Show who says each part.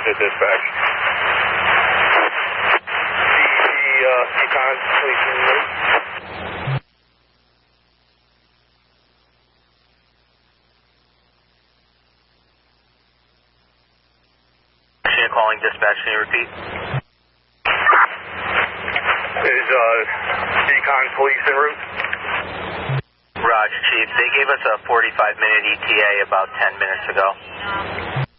Speaker 1: to dispatch. Econ police en route.
Speaker 2: Calling dispatch, can you repeat?
Speaker 1: Is Econ police en route?
Speaker 2: Roger, Chief. They gave us a 45-minute ETA about 10 minutes ago.